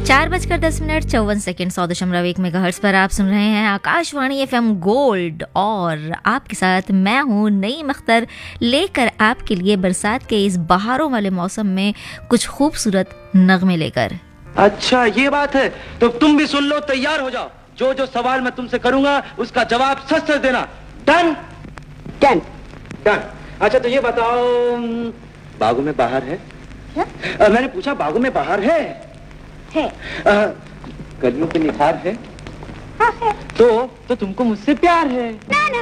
4:10 102.1 megahertz पर आप सुन रहे हैं आकाशवाणी FM गोल्ड और आपके साथ मैं हूँ नईम अख्तर, लेकर आपके लिए बरसात के इस बहारों वाले मौसम में कुछ खूबसूरत नगमे लेकर। अच्छा ये बात है, तो तुम भी सुन लो, तैयार हो जाओ। जो जो सवाल मैं तुमसे करूंगा उसका जवाब सच सच देना। Done done done. अच्छा तो ये बताओ, बागों में बाहर है? क्या? मैंने पूछा बागों में बाहर है? कलियों पे निखार है? हाँ है। तो तुमको मुझसे प्यार है? ना।